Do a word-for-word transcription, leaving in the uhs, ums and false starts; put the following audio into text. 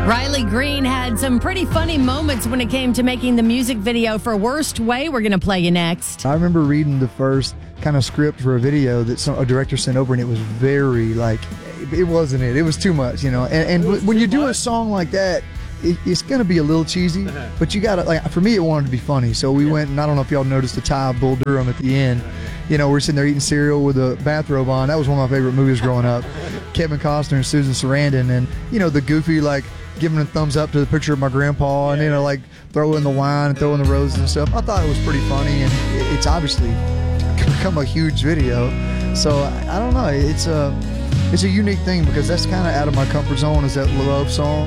Riley Green had some pretty funny moments when it came to making the music video for Worst Way. We're going to play you next. I remember reading the first kind of script for a video that some, a director sent over, and it was very, like, it wasn't it. It was too much, you know. And, and when you do a song like that, it, it's going to be a little cheesy, but you got to, like, for me, it wanted to be funny. So we yeah. went, and I don't know if y'all noticed the Ty Bull Durham at the end. You know, we're sitting there eating cereal with a bathrobe on. That was one of my favorite movies growing up. Kevin Costner and Susan Sarandon, and, you know, the goofy, like, giving a thumbs up to the picture of my grandpa, and, you know, like, throwing the wine and throwing the roses and stuff. I thought it was pretty funny, and it's obviously become a huge video. So, I don't know. It's a, it's a unique thing because that's kind of out of my comfort zone, is that love song.